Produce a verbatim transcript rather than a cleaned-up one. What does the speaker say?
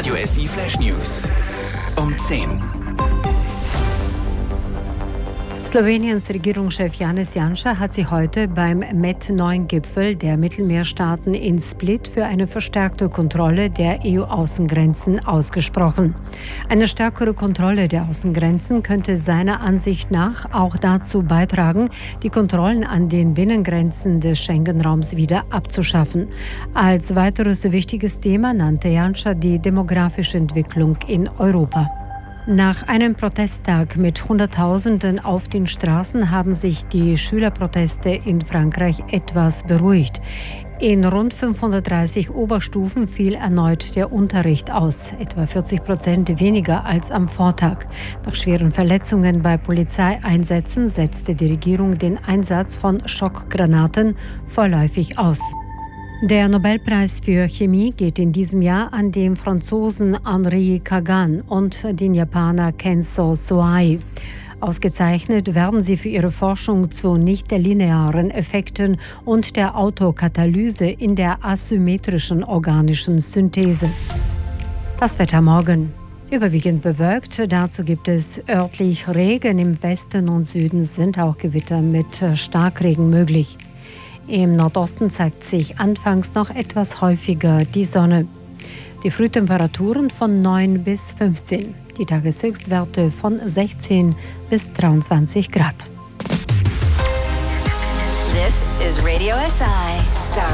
Radio S I Flash News um zehn. Sloweniens Regierungschef Janez Janša hat sich heute beim M E T neun Gipfel der Mittelmeerstaaten in Split für eine verstärkte Kontrolle der E U-Außengrenzen ausgesprochen. Eine stärkere Kontrolle der Außengrenzen könnte seiner Ansicht nach auch dazu beitragen, die Kontrollen an den Binnengrenzen des Schengen-Raums wieder abzuschaffen. Als weiteres wichtiges Thema nannte Janša die demografische Entwicklung in Europa. Nach einem Protesttag mit Hunderttausenden auf den Straßen haben sich die Schülerproteste in Frankreich etwas beruhigt. In rund fünfhundertdreißig Oberstufen fiel erneut der Unterricht aus, etwa vierzig Prozent weniger als am Vortag. Nach schweren Verletzungen bei Polizeieinsätzen setzte die Regierung den Einsatz von Schockgranaten vorläufig aus. Der Nobelpreis für Chemie geht in diesem Jahr an den Franzosen Henri Kagan und den Japaner Kenzo Soai. Ausgezeichnet werden sie für ihre Forschung zu nicht-linearen Effekten und der Autokatalyse in der asymmetrischen organischen Synthese. Das Wetter morgen. Überwiegend bewölkt, dazu gibt es örtlich Regen. Im Westen und Süden sind auch Gewitter mit Starkregen möglich. Im Nordosten zeigt sich anfangs noch etwas häufiger die Sonne. Die Frühtemperaturen von neun bis fünfzehn, die Tageshöchstwerte von sechzehn bis dreiundzwanzig Grad. This is Radio S I Star